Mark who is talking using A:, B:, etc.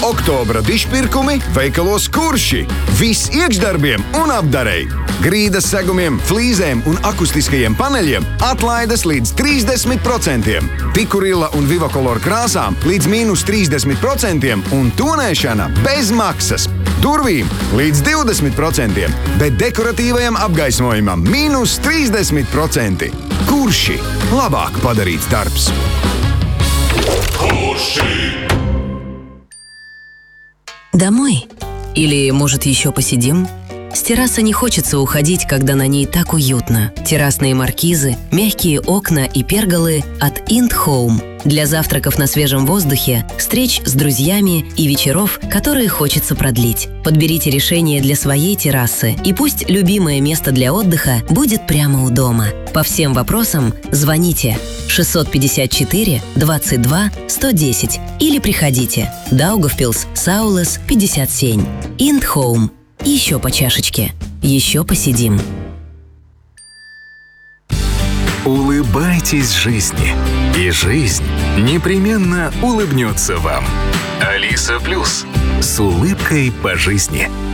A: Oktobra dišpirkumi veikalos Kurši. Viss iekšdarbiem un apdarei. Grīdas segumiem, flīzēm un akustiskajiem paneļiem atlaides līdz 30%. Tikurila un Vivacolor krāsām līdz -30% un tonēšana bez maksas. Durvīm līdz 20%, bet dekoratīvajam apgaismojumam -30%. Kurši? Labāk padarīts darbs.
B: Kurši?
C: Домой? Или, может, еще посидим? С террасы не хочется уходить, когда на ней так уютно. Террасные маркизы, мягкие окна и перголы от Ind Home. Для завтраков на свежем воздухе, встреч с друзьями и вечеров, которые хочется продлить. Подберите решение для своей террасы, и пусть любимое место для отдыха будет прямо у дома. По всем вопросам звоните 654 22 110 или приходите. Даугавпилс, Саулес, 57. Ind Home. Еще по чашечке. Еще посидим.
D: Улыбайтесь жизни, и жизнь непременно улыбнется вам. Алиса Плюс. С улыбкой по жизни.